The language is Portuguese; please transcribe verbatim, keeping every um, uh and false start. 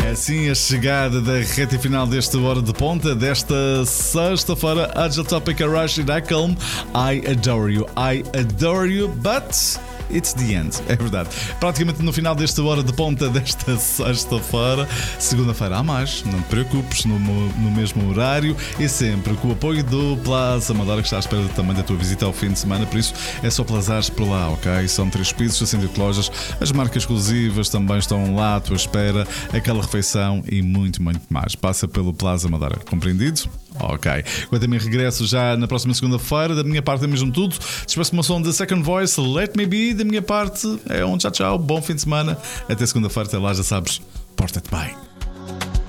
Assim a chegada da reta final desta hora de ponta, desta sexta-feira, Agile Topic Arashi Dakalm. I adore you, I adore you, but it's the end, é verdade. Praticamente no final desta hora de ponta desta sexta-feira. Segunda-feira há mais, não te preocupes, no, no mesmo horário e sempre com o apoio do Plaza Amadora, que está à espera também da tua visita ao fim de semana. Por isso é só plazares por lá, ok? São três pisos, sessenta e oito lojas, as marcas exclusivas também estão lá à tua espera, aquela refeição e muito, muito mais. Passa pelo Plaza Amadora, compreendido? Ok. Quanto a mim, regresso já na próxima segunda-feira. Da minha parte é mesmo tudo. Despeço-me uma som da Second Voice, Let Me Be. Da minha parte é um tchau, tchau. Bom fim de semana. Até segunda-feira. Até lá, já sabes. Porta-te bem.